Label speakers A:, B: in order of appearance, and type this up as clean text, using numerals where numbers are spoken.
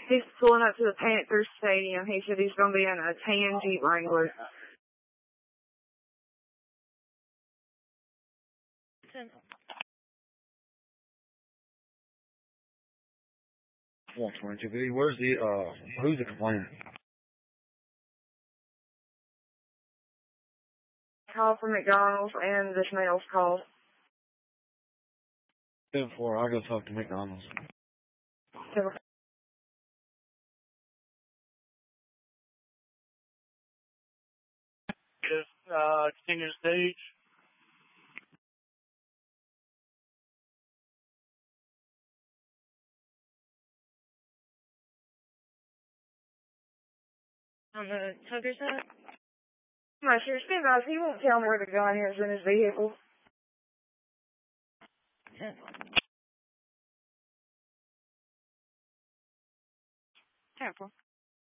A: He's pulling up to the Panthers Stadium. He said he's going to be in a tan Jeep Wrangler.
B: $122.50. Where's the, who's the complainant?
A: Call from McDonald's and this mail's called.
B: 10-4, I'll go talk to McDonald's.
C: Just continue to stage.
D: On the hooker side?
A: I'm not sure. Stand by. He won't tell me where the gun is in his vehicle.
D: 10-4.